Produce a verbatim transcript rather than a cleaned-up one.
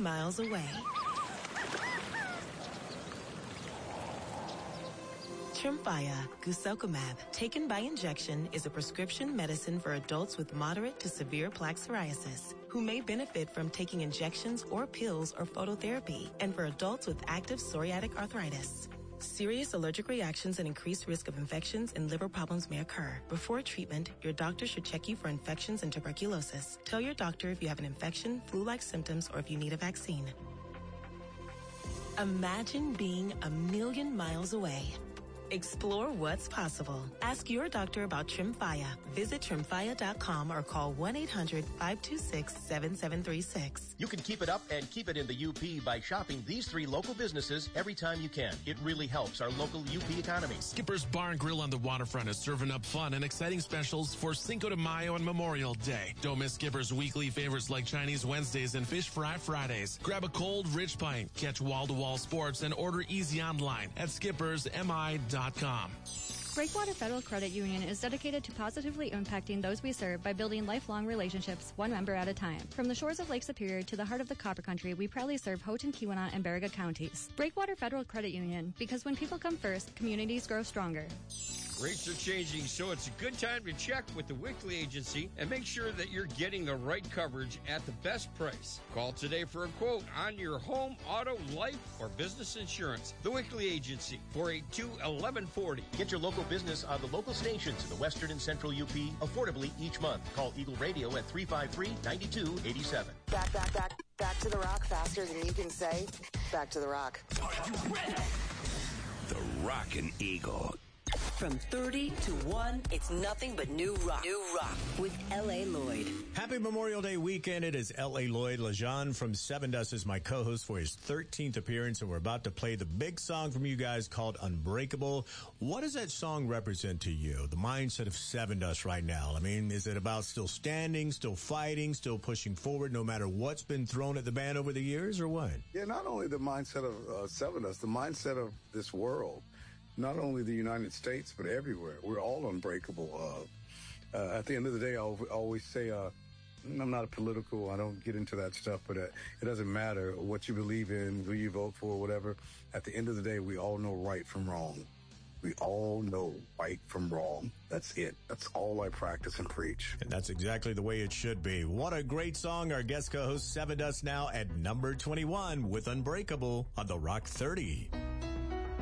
miles away. Tremfya guselkumab, taken by injection, is a prescription medicine for adults with moderate to severe plaque psoriasis who may benefit from taking injections or pills or phototherapy, and for adults with active psoriatic arthritis. Serious allergic reactions and increased risk of infections and liver problems may occur. Before treatment, your doctor should check you for infections and tuberculosis. Tell your doctor if you have an infection, flu-like symptoms, or if you need a vaccine. Imagine being a million miles away. Explore what's possible. Ask your doctor about Tremfya. Visit Tremfya dot com or call one eight hundred five two six seven seven three six. You can keep it up and keep it in the U P by shopping these three local businesses every time you can. It really helps our local U P economy. Skipper's Bar and Grill on the waterfront is serving up fun and exciting specials for Cinco de Mayo and Memorial Day. Don't miss Skipper's weekly favorites like Chinese Wednesdays and Fish Fry Fridays. Grab a cold, rich pint, catch wall-to-wall sports, and order easy online at skippers m i dot com. Breakwater Federal Credit Union is dedicated to positively impacting those we serve by building lifelong relationships, one member at a time. From the shores of Lake Superior to the heart of the Copper Country, we proudly serve Houghton, Keweenaw, and Baraga counties. Breakwater Federal Credit Union, because when people come first, communities grow stronger. Rates are changing, so it's a good time to check with the Wickley Agency and make sure that you're getting the right coverage at the best price. Call today for a quote on your home, auto, life, or business insurance. The Wickley Agency, four eight two, one one four zero. Get your local business on the local stations in the western and central U P affordably each month. Call Eagle Radio at three five three, nine two eight seven. Back, back, back, back to the rock faster than you can say. Back to the rock. Are you ready? The Rockin' Eagle. From thirty to one, it's nothing but new rock. New rock with L A. Lloyd. Happy Memorial Day weekend. It is L A. Lloyd. LeJean from Seven Dust is my co-host for his thirteenth appearance, and we're about to play the big song from you guys called Unbreakable. What does that song represent to you, the mindset of Seven Dust right now? I mean, is it about still standing, still fighting, still pushing forward no matter what's been thrown at the band over the years, or what? Yeah, not only the mindset of uh, Seven Dust, the mindset of this world. Not only the United States, but everywhere. We're all unbreakable. Uh, uh, at the end of the day, I always say, uh, I'm not a political, I don't get into that stuff, but uh, it doesn't matter what you believe in, who you vote for, whatever. At the end of the day, we all know right from wrong. We all know right from wrong. That's it. That's all I practice and preach. And that's exactly the way it should be. What a great song. Our guest co-host Seven Dust now at number twenty-one with Unbreakable on the Rock thirty.